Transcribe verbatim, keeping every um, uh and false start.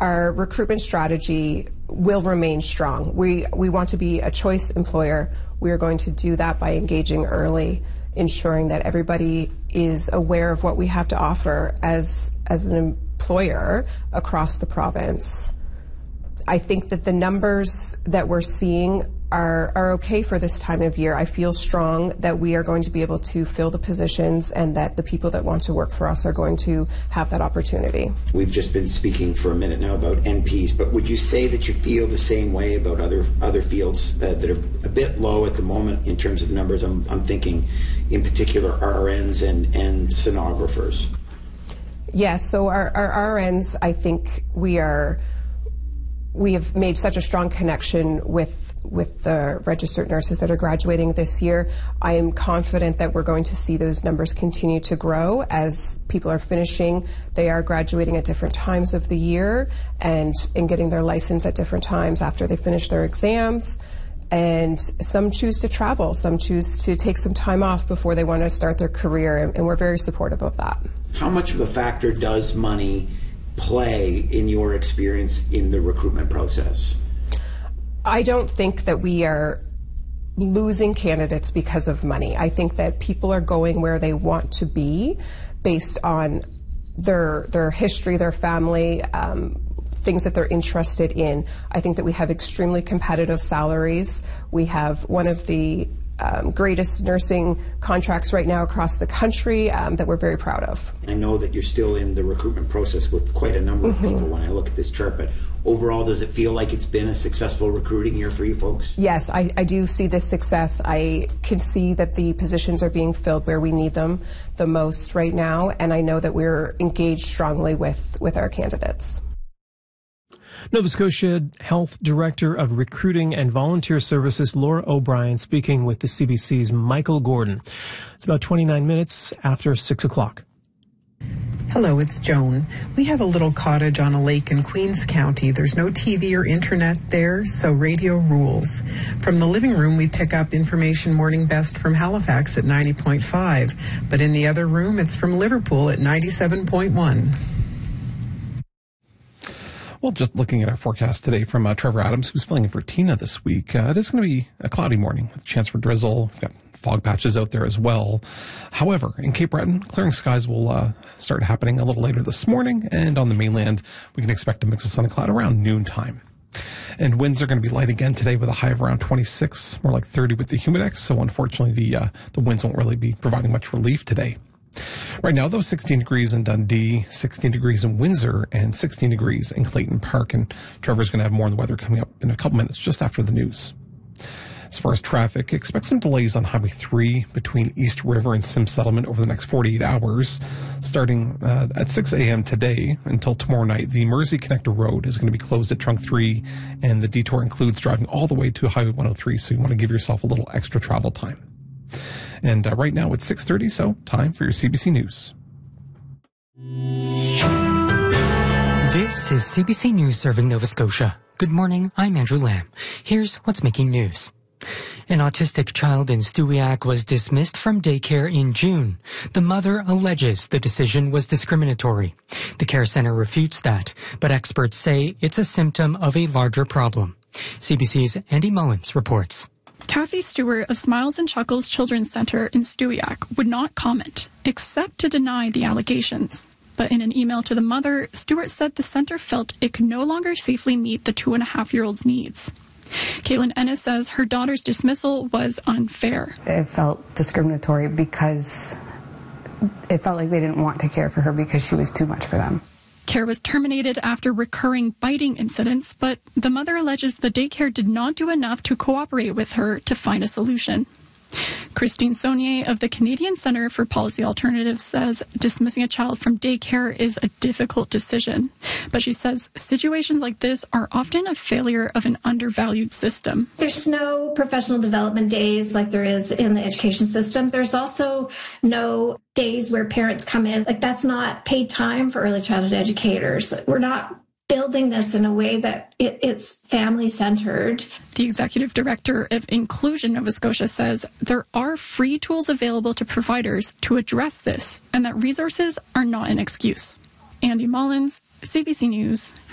our recruitment strategy will remain strong. We, we want to be a choice employer. We are going to do that by engaging early, ensuring that everybody is aware of what we have to offer as, as an employer across the province. I think that the numbers that we're seeing are, are okay for this time of year. I feel strong that we are going to be able to fill the positions and that the people that want to work for us are going to have that opportunity. We've just been speaking for a minute now about N Ps, but would you say that you feel the same way about other other fields uh, that are a bit low at the moment in terms of numbers? I'm, I'm thinking in particular R Ns and, and sonographers. Yes, so our, our R Ns, I think we are, we have made such a strong connection with with the registered nurses that are graduating this year. I am confident that we're going to see those numbers continue to grow as people are finishing. They are graduating at different times of the year and, and getting their license at different times after they finish their exams. And some choose to travel, some choose to take some time off before they want to start their career, and, and we're very supportive of that. How much of a factor does money play in your experience in the recruitment process? I don't think that we are losing candidates because of money. I think that people are going where they want to be based on their their history, their family, um, things that they're interested in. I think that we have extremely competitive salaries. We have one of the um, greatest nursing contracts right now across the country um, that we're very proud of. I know that you're still in the recruitment process with quite a number of people when I look at this chart, but overall, does it feel like it's been a successful recruiting year for you folks? Yes, I, I do see this success. I can see that the positions are being filled where we need them the most right now, and I know that we're engaged strongly with, with our candidates. Nova Scotia Health Director of Recruiting and Volunteer Services, Laura O'Brien, speaking with the C B C's Michael Gordon. It's about twenty-nine minutes after six o'clock. Hello, it's Joan. We have a little cottage on a lake in Queens County. There's no T V or internet there, so radio rules. From the living room, we pick up information morning best from Halifax at ninety point five, but in the other room, it's from Liverpool at ninety-seven point one. Well, just looking at our forecast today from uh, Trevor Adams, who's filling in for Tina this week, uh, it is going to be a cloudy morning with a chance for drizzle. We've got fog patches out there as well. However, in Cape Breton, clearing skies will uh, start happening a little later this morning, and on the mainland, we can expect a mix of sun and cloud around noontime. And winds are going to be light again today with a high of around twenty-six, more like thirty with the humidex, so unfortunately the, uh, the winds won't really be providing much relief today. Right now, though, sixteen degrees in Dundee, sixteen degrees in Windsor, and sixteen degrees in Clayton Park. And Trevor's going to have more on the weather coming up in a couple minutes just after the news. As far as traffic, expect some delays on Highway three between East River and Sim Settlement over the next forty-eight hours. Starting uh, at six a.m. today until tomorrow night, the Mersey Connector Road is going to be closed at Trunk three, and the detour includes driving all the way to Highway one oh three, so you want to give yourself a little extra travel time. And uh, right now it's six thirty, so time for your C B C News. This is C B C News serving Nova Scotia. Good morning, I'm Andrew Lamb. Here's what's making news. An autistic child in Stewiacke was dismissed from daycare in June. The mother alleges the decision was discriminatory. The care center refutes that, but experts say it's a symptom of a larger problem. C B C's Andy Mullins reports. Kathy Stewart of Smiles and Chuckles Children's Centre in Stewiacke would not comment, except to deny the allegations. But in an email to the mother, Stewart said the centre felt it could no longer safely meet the two-and-a-half-year-old's needs. Caitlin Ennis says her daughter's dismissal was unfair. It felt discriminatory because it felt like they didn't want to care for her because she was too much for them. Care was terminated after recurring biting incidents, but the mother alleges the daycare did not do enough to cooperate with her to find a solution. Christine Saunier of the Canadian Centre for Policy Alternatives says dismissing a child from daycare is a difficult decision. But she says situations like this are often a failure of an undervalued system. There's no professional development days like there is in the education system. There's also no days where parents come in. Like, that's not paid time for early childhood educators. We're not building this in a way that it, it's family-centered. The executive director of Inclusion Nova Scotia says there are free tools available to providers to address this, and that resources are not an excuse. Andy Mullins, C B C News.